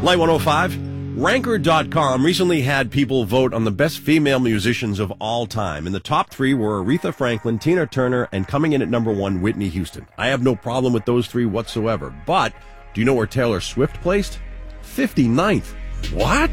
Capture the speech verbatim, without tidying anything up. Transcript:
Light one oh five. Ranker dot com recently had people vote on the best female musicians of all time. And the top three were Aretha Franklin, Tina Turner, and coming in at number one, Whitney Houston. I have no problem with those three whatsoever. But do you know where Taylor Swift placed? fifty-ninth. What?